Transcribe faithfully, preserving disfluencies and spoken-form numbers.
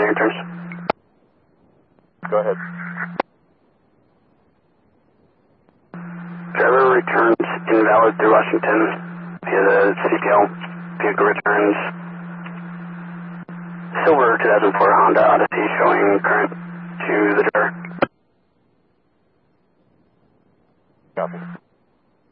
your turns. Go ahead. Driver returns invalid through Washington via the C P L. Vehicle returns silver two thousand four Honda Odyssey showing current to the driver. Copy.